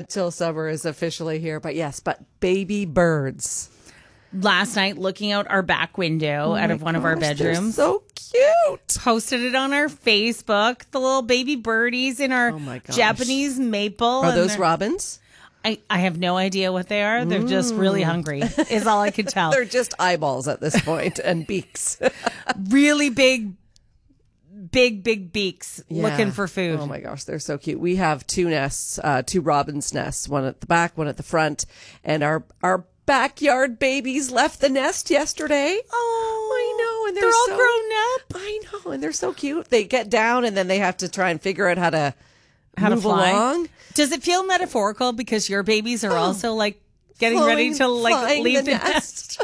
till summer is officially here. But yes, baby birds. Last night, looking out our back window out of one of our bedrooms. So cute. Posted it on our Facebook. The little baby birdies in our Japanese maple. Are those robins? I have no idea what they are. They're just really hungry, is all I could tell. They're just eyeballs at this point and beaks. Really big beaks looking for food. Oh my gosh, they're so cute. We have two nests, two robins' nests, one at the back, one at the front, and our backyard babies left the nest yesterday. Oh, I know, and they're all grown up. I know, and they're so cute. They get down, and then they have to try and figure out how to fly along. Does it feel metaphorical because your babies are also like getting ready to like leave the nest?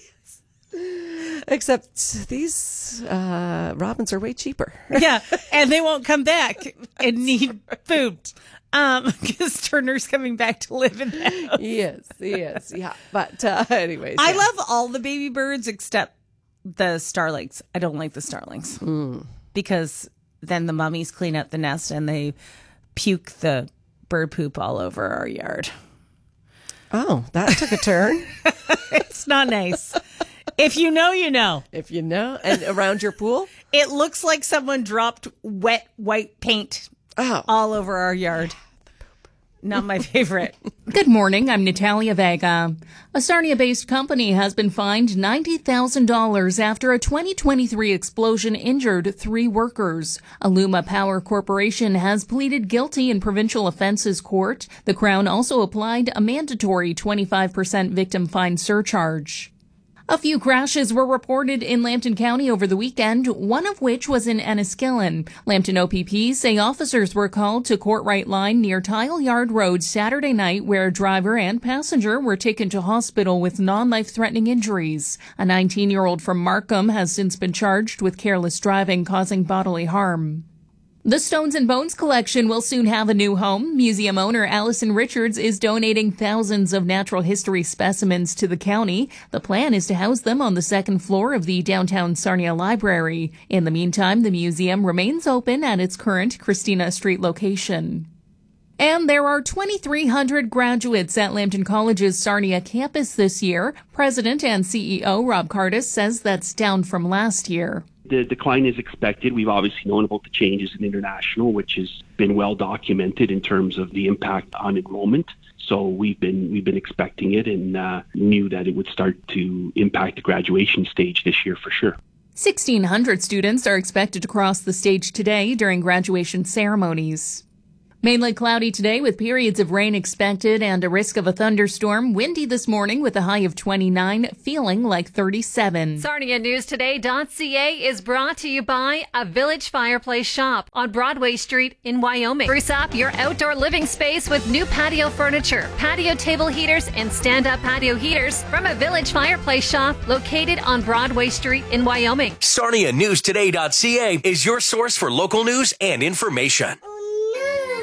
Except these robins are way cheaper. Yeah, and they won't come back and need food. Because Turner's coming back to live in the house. Yes, yeah. But anyways. I love all the baby birds except the starlings. I don't like the starlings. Because then the mummies clean up the nest and they puke the bird poop all over our yard. Oh, that took a turn. It's not nice. If you know, you know. If you know. And around your pool? It looks like someone dropped wet white paint all over our yard. Not my favorite. Good morning. I'm Natalia Vega. A Sarnia-based company has been fined $90,000 after a 2023 explosion injured 3 workers. Aluma Power Corporation has pleaded guilty in provincial offenses court. The Crown also applied a mandatory 25% victim fine surcharge. A few crashes were reported in Lambton County over the weekend, one of which was in Enniskillen. Lambton OPP say officers were called to Courtright Line near Tile Yard Road Saturday night, where a driver and passenger were taken to hospital with non-life-threatening injuries. A 19-year-old from Markham has since been charged with careless driving causing bodily harm. The Stones and Bones collection will soon have a new home. Museum owner Allison Richards is donating thousands of natural history specimens to the county. The plan is to house them on the second floor of the downtown Sarnia Library. In the meantime, the museum remains open at its current Christina Street location. And there are 2,300 graduates at Lambton College's Sarnia campus this year. President and CEO Rob Cardis says that's down from last year. The decline is expected. We've obviously known about the changes in international, which has been well documented in terms of the impact on enrollment. So we've been expecting it and knew that it would start to impact the graduation stage this year for sure. 1,600 students are expected to cross the stage today during graduation ceremonies. Mainly cloudy today with periods of rain expected and a risk of a thunderstorm. Windy this morning with a high of 29, feeling like 37. SarniaNewsToday.ca is brought to you by a Village Fireplace Shop on Broadway Street in Wyoming. Spruce up your outdoor living space with new patio furniture, patio table heaters, and stand-up patio heaters from a Village Fireplace Shop located on Broadway Street in Wyoming. SarniaNewsToday.ca is your source for local news and information.